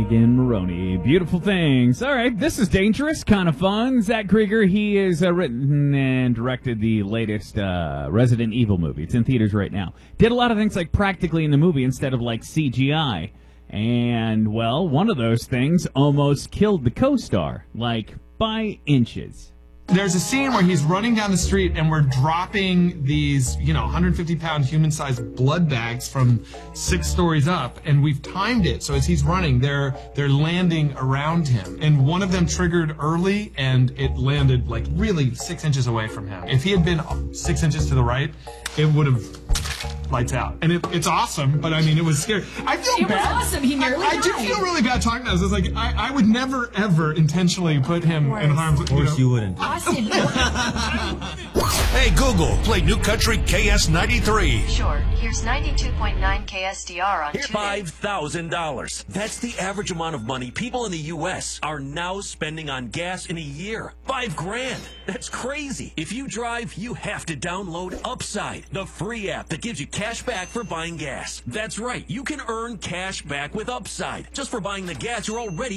Megan Maroney. Beautiful things. All right, this is dangerous, kind of fun. Zach Krieger, he has written and directed the latest Resident Evil movie. It's in theaters right now. Did a lot of things like practically in the movie instead of like CGI. And, well, one of those things almost killed the co-star, like by inches. There's a scene where he's running down the street and we're dropping these, 150-pound human-sized blood bags from 6 stories up, and we've timed it so as he's running, they're landing around him. And one of them triggered early, and it landed like really 6 inches away from him. If he had been 6 inches to the right, it would have lights out. And it's awesome, but I mean, it was scary. I feel bad. It was awesome. He nearly I do feel really bad talking about this. It's like, I would never, ever intentionally put him in harm's way. Of course you wouldn't. Austin. Hey, Google, play New Country KS93. Sure. Here's 92.9 KSDR on Tuesday. $5,000. That's the average amount of money people in the U.S. are now spending on gas in a year. $5,000. That's crazy. If you drive, you have to download Upside, the free app that gives you cash back for buying gas. That's right. You can earn cash back with Upside just for buying the gas you're already